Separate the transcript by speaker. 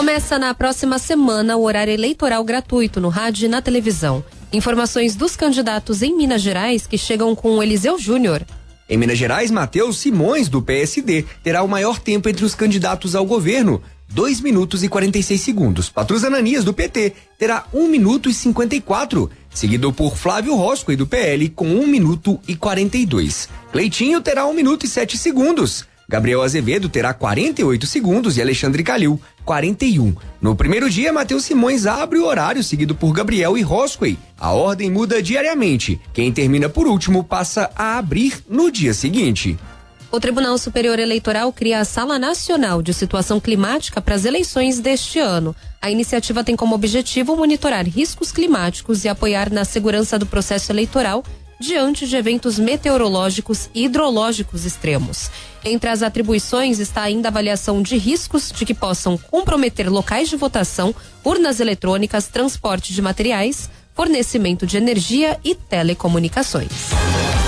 Speaker 1: Começa na próxima semana o horário eleitoral gratuito no rádio e na televisão. Informações dos candidatos em Minas Gerais que chegam com o Eliseu Júnior.
Speaker 2: Em Minas Gerais, Matheus Simões, do PSD, terá o maior tempo entre os candidatos ao governo, 2 minutos e 46 segundos. Patrus Ananias, do PT, terá 1 minuto e 54, seguido por Flávio Roscoe, do PL, com 1 minuto e 42. Cleitinho terá 1 minuto e 7 segundos. Gabriel Azevedo terá 48 segundos e Alexandre Calil, 41. No primeiro dia, Matheus Simões abre o horário, seguido por Gabriel e Roscoe. A ordem muda diariamente. Quem termina por último passa a abrir no dia seguinte.
Speaker 1: O Tribunal Superior Eleitoral cria a Sala Nacional de Situação Climática para as eleições deste ano. A iniciativa tem como objetivo monitorar riscos climáticos e apoiar na segurança do processo eleitoral diante de eventos meteorológicos e hidrológicos extremos. Entre as atribuições está ainda a avaliação de riscos de que possam comprometer locais de votação, urnas eletrônicas, transporte de materiais, fornecimento de energia e telecomunicações.